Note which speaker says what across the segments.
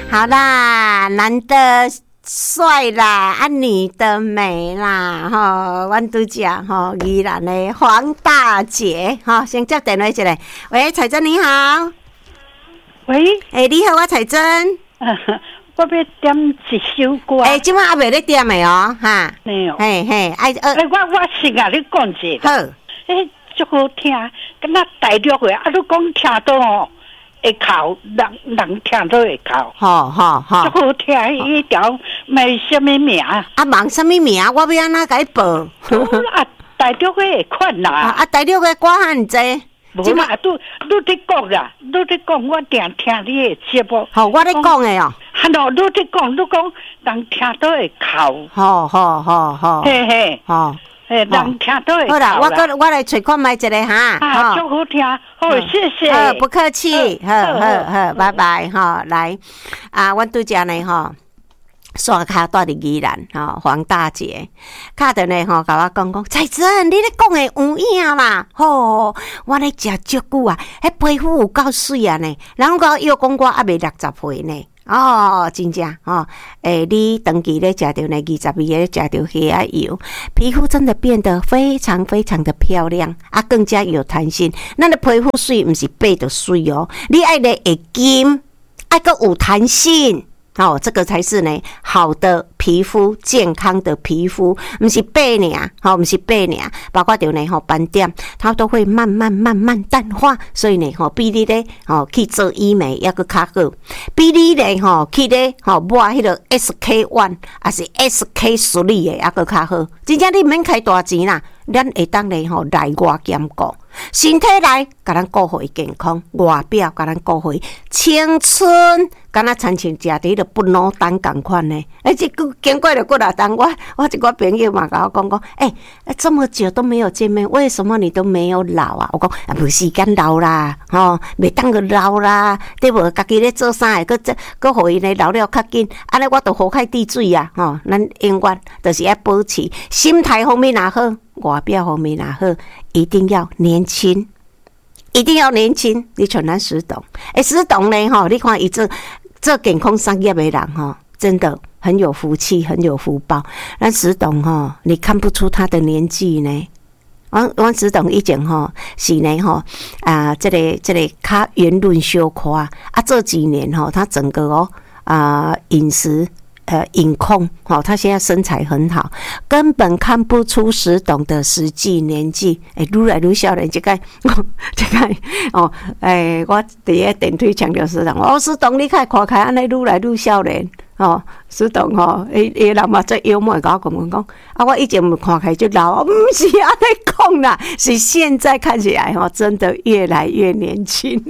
Speaker 1: 好啦，男的帅啦，啊女的美啦，吼，阮拄讲吼，宜兰的黄大姐，吼，先接电话一下。喂，彩珍你好。喂，你好，我彩珍。
Speaker 2: 我要点一首歌。
Speaker 1: 即摆还未咧点的哦，哈。
Speaker 2: 没有。
Speaker 1: 嘿，
Speaker 2: 我先甲你讲一个。
Speaker 1: 好。
Speaker 2: 足好听，敢若大陆的，啊，你讲听到哦，会哭，人听到会哭。
Speaker 1: 好。
Speaker 2: 足好听，迄条卖什么名？
Speaker 1: 问什么名？我要安怎甲伊报？
Speaker 2: 大陆的会款啦。
Speaker 1: 大陆的歌汉济。
Speaker 2: 无啦，你伫讲啦，你伫讲，我定听你的节目。
Speaker 1: 好，我咧讲的哦。
Speaker 2: 哈咯，你伫讲，你讲人听到会哭。
Speaker 1: 好。
Speaker 2: 嘿。
Speaker 1: 好。
Speaker 2: 人听到会哭。
Speaker 1: 好啦，我来找看卖一个哈。
Speaker 2: 足好听，好，谢谢。
Speaker 1: 不客气，好，拜拜哈。来，阮拄则呢吼。刷卡住伫宜兰吼，黄大姐敲电话吼，甲我讲，彩珍，你咧讲的有影啦，吼，我咧食足久啊，迄皮肤有够水啊呢，人讲又讲我还未60岁呢，哦，真正哦，你长期咧食着呢22个咧食着黑啊油，皮肤真的变得非常非常的漂亮啊，更加有弹性。咱的皮肤水毋是白的水哦，你爱咧会金，爱个有弹性。这个才是呢好的皮肤，健康的皮肤，不是白尔，不是白尔，包括着呢斑点，它都会慢慢淡化，所以呢比你咧去做医美要个较好，比你咧去咧抹迄个 SK1 还是 SK3 的要个较好，真正你免开大钱啦，咱会当咧内外兼顾。身体内，甲咱顾互伊健康；外表，甲咱顾互伊青春。敢若亲像食伫个不老丹共款呢？这经过了几啊冬，我一个朋友嘛，甲我讲，这么久都没有见面，为什么你都没有老啊？我讲无时间老啦，袂当个老啦，对无？家己咧做啥个？佮互伊咧老了较紧，安尼我都好开滴水啊！咱永远就是要保持心态方面也好。外表方面也好，一定要年轻，一定要年轻。你像咱石董，石董呢？你看伊做健康商业的人真的很有福气，很有福报。咱石董你看不出他的年纪呢。阮石董以前是呢这个较圆润小块这几年他整个饮食。饮控他现在身材很好，根本看不出石董的实际年纪。愈来愈少年，这个我伫个电梯强调石董，石董你看起安尼愈来愈少年。石董伊人嘛最幽默，甲我讲我以前看起来就老，不是安尼讲啦，是现在看起来真的越来越年轻。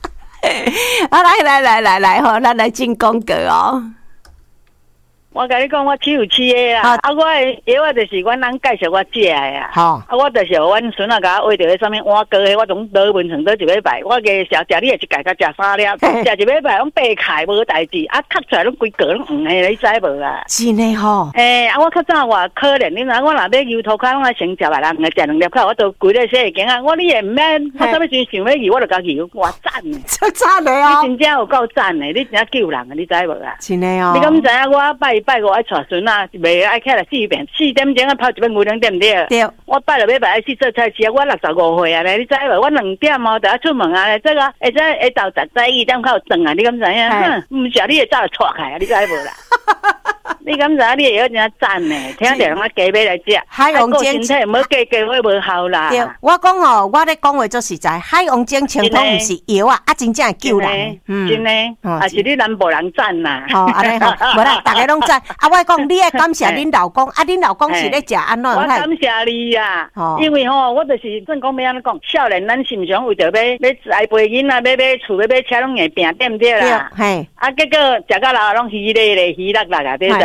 Speaker 1: 来咱来进广告哦。
Speaker 2: 我甲你讲，我七有七个啊！我的药啊，就是阮人介绍我食的啊。我就是阮孙仔甲我画着迄啥物碗糕的，我从倒文成倒一礼拜，我加食你的一届，甲食3粒，食一礼拜拢白开无代志，咳出来拢规个拢黄的，你知无啊？
Speaker 1: 真的吼！
Speaker 2: 我较早偌可怜，你知我若要油头壳，拢爱先食吧，人食2粒块，我都规咧洗镜啊！我你也毋免，我啥物时想要油，我就甲油，哇赞呢！
Speaker 1: 赞的哦！
Speaker 2: 你真正有够赞的，你真正救人啊！你知无啊？
Speaker 1: 真的哦！
Speaker 2: 你敢毋知影我拜五爱带孙啊，袂爱起来4点钟啊，泡一杯牛奶对不对？对。我拜六礼拜爱去做菜市，我65岁啊，你知无？我2点就要出门啊，这个下昼11点较有转啊，你敢知影？毋是你会早就错开啊，你知无啦？你敢知你会晓真正赞呢？听着人家加买来食，
Speaker 1: 海王精
Speaker 2: 身体无加会无效啦。
Speaker 1: 对，我讲我咧讲话做实在，海王精清汤毋是药啊，真正会救人。
Speaker 2: 真诶，也是你南部人赞啦。
Speaker 1: 安尼无啦，大家拢赞。我讲你爱感谢恁老公，恁老公是咧食安怎？
Speaker 2: 我感谢你啊，因为我就是正讲要安怎讲，少年咱心想为着要栽培囡仔，要买厝，要买车，拢会拼，对毋对啦？嘿。结果食到老拢稀咧稀落落啊，对不对？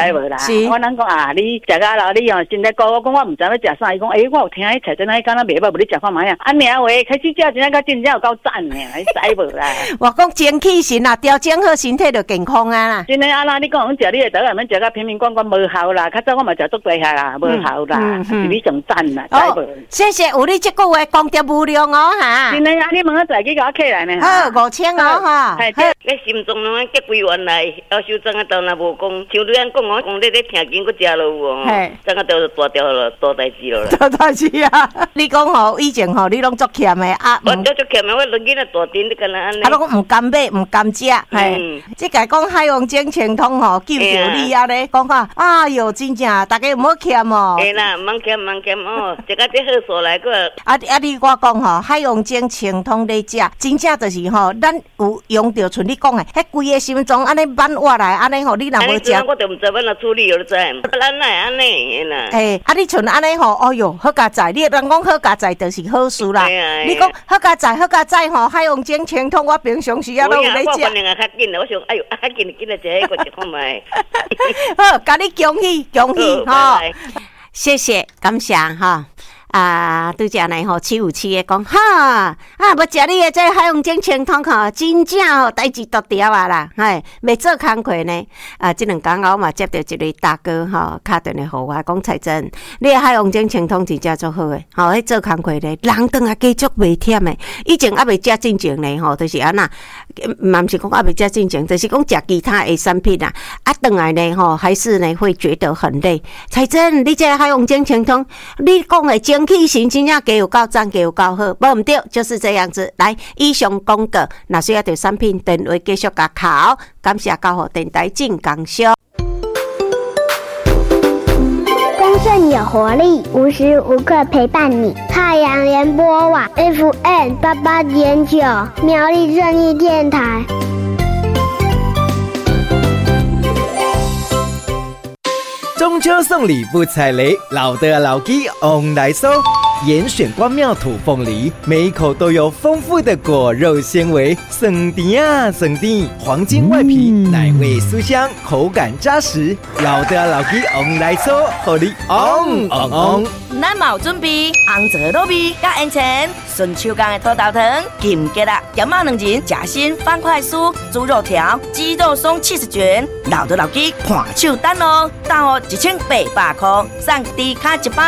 Speaker 2: 知无啦？我人讲啊，你食到老你哦，身体高，我讲我唔知要食啥，伊讲我有听迄菜真敢若袂歹，无你食看卖啊？啊，尔话开始食真正真正有够赞呢，你知无啦？
Speaker 1: 我讲精气神啊，调整好身体就健康啊啦。
Speaker 2: 真诶啊啦，你讲食你诶倒，免食到瓶瓶罐罐无效啦。较早我嘛食足济下啦，无效啦，是你上赞啦，知无？
Speaker 1: 谢谢有你这句话讲得无量哦哈。
Speaker 2: 真诶啊，你问我再去甲我客来呢？
Speaker 1: 好，5000哦哈。
Speaker 2: 你心中拢结归原来，要修正啊，倒若无讲，像你安讲我讲你听经，佫食落有哦，整个都大条了，大代志了啦。
Speaker 1: 大代志啊！你讲吼，以前吼，你拢足欠的啊。
Speaker 2: 我足欠的，我轮囡仔大丁，你敢若安尼？
Speaker 1: 啊，拢唔甘买，唔甘食，嘿。即个讲海王精清通吼，救着你啊咧，讲啊，哎哟，真正大家唔好欠哦。
Speaker 2: 嘿啦，唔欠哦，一个这好数来个。
Speaker 1: 你我讲吼，海王精清通咧食，真正就是吼，咱有用着像你讲的，迄规个心中安尼慢活来，安尼吼，你若无食，
Speaker 2: 我就唔知要哪处理，你知？咱来安尼啦。
Speaker 1: 嘿，你像安尼吼，哎哟，好佳哉，你人讲好佳哉，就是好事啦。你讲好佳哉吼，海王精清通，我平常时啊都有咧食。
Speaker 2: 我反正较紧啦，我想，哎哟，较紧来食迄个一看卖。
Speaker 1: 好，甲你恭喜吼，谢谢，感谢哈。拄只呢吼，757的讲哈要食你的这海王精清通吼，真正吼代志大条啊啦，嘿，未做工课呢。这两天我嘛接到一个大哥吼，打电话互我讲彩珍，你的海王精清通真正足好诶，吼，迄做工课呢，人当啊加足袂忝诶。以前未食进前呢吼，就是安那，嘛毋是讲未食进前，就是讲食其他的产品啊，当来呢吼，还是呢会觉得很累。彩珍，你这海王精清通，你讲的精气神真正加有够赞，加有够好，无毋对，就是这样子。来，以上广告，若需要着产品，电话继续甲考。感谢高雄电台进港销。
Speaker 3: 丰盛有活力，无时无刻陪伴你。太阳联播网 FM88.9，苗栗正义电台。
Speaker 4: 中秋送礼不踩雷，老的老鸡 on 来收。严选关庙土凤梨，每一口都有丰富的果肉纤维，酸甜啊酸甜，黄金外皮，奶味酥香，口感扎实。老的老鸡 on 来收，互你 on。
Speaker 5: 咱嘛有准备红枣卤味、甲烟前顺手工的土豆汤、金桔啦、咸肉两仁、夹心方块酥、猪肉条、鸡肉松70卷，老的老鸡看手单哦，单哦1800块，送低卡一包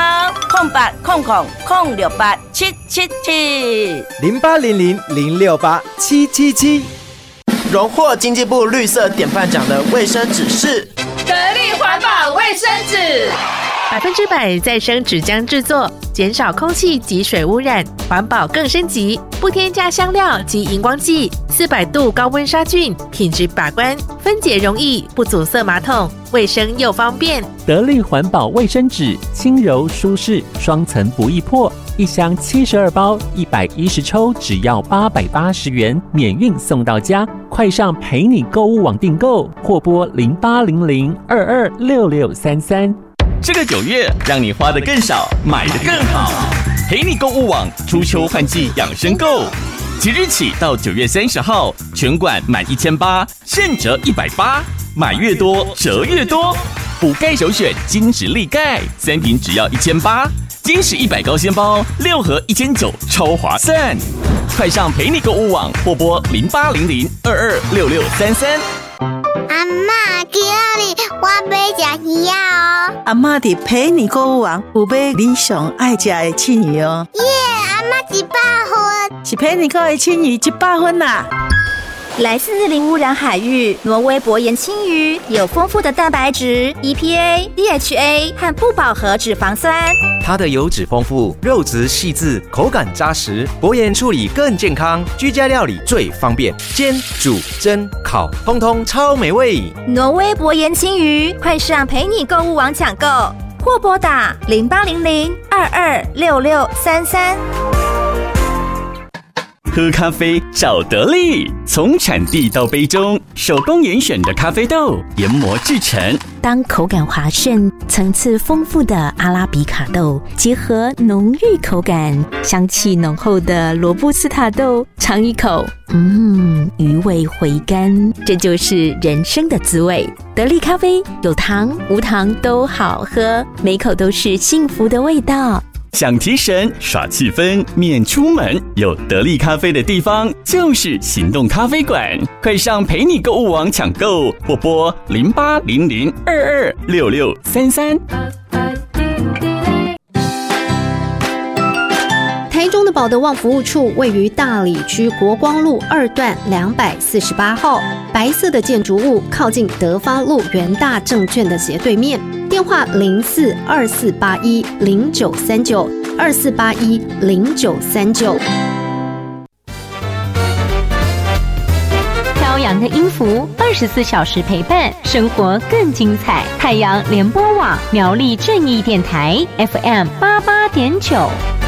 Speaker 5: ，0800-068-777
Speaker 4: 0800-068-777。
Speaker 6: 荣获经济部绿色典范奖的卫生纸是
Speaker 7: 得力环保卫生纸，100%再生纸浆制作，减少空气及水污染，环保更升级，不添加香料及荧光剂，400度高温杀菌，品质把关，分解容易，不阻塞马桶，卫生又方便。
Speaker 8: 得力环保卫生纸，轻柔舒适，双层不易破，一箱72包，110抽，只要880元，免运送到家。快上陪你购物网订购，或拨0800-226633。
Speaker 9: 这个9月，让你花得更少，买得更好。陪你购物网初秋换季养生购，即日起到9月30号，全馆满1800，现折180，买越多折越多。补钙首选金石力钙，3瓶只要1800，金石100高纤包6盒1900，超划算。快上陪你购物网或拨0800-226633。
Speaker 3: 阿嬷，今日我要吃鱼啊哦！
Speaker 10: 阿嬷伫陪你购物网有买你上爱吃的青鱼哦。
Speaker 3: 耶，阿嬷100分，
Speaker 10: 是陪你购的青鱼100分啦。
Speaker 11: 来自零污染海域，挪威薄盐青鱼有丰富的蛋白质、EPA、DHA 和不饱和脂肪酸。
Speaker 12: 它的油脂丰富，肉质细致，口感扎实，薄盐处理更健康，居家料理最方便，煎、煮、蒸、烤，通通超美味。
Speaker 11: 挪威薄盐青鱼，快上陪你购物网抢购，或拨打0800-226633。
Speaker 9: 喝咖啡找得力。从产地到杯中，手工严选的咖啡豆研磨制成。
Speaker 13: 当口感滑顺、层次丰富的阿拉比卡豆结合浓郁口感、香气浓厚的罗布斯塔豆，尝一口，余味回甘，这就是人生的滋味。得力咖啡有糖无糖都好喝，每口都是幸福的味道。
Speaker 9: 想提神耍气氛免出门，有得力咖啡的地方就是行动咖啡馆。快上陪你购物网抢购，或拨0800226633。
Speaker 14: 台中的保德旺服务处位于大里区国光路2段248号，白色的建筑物靠近德发路元大证券的斜对面。电话0424810939，24810939。
Speaker 15: 飘扬的音符，24小时陪伴，生活更精彩。太阳联播网苗栗正义电台 FM88.9。